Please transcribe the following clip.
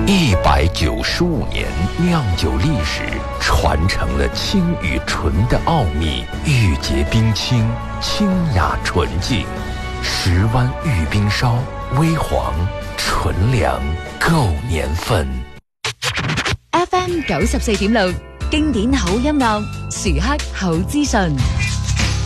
195年酿酒历史，传承了清与纯的奥秘，玉洁冰清，清雅纯净。10湾玉冰烧，微黄纯良，夠年份。 FM 94.6，經典好音樂，時刻好資訊。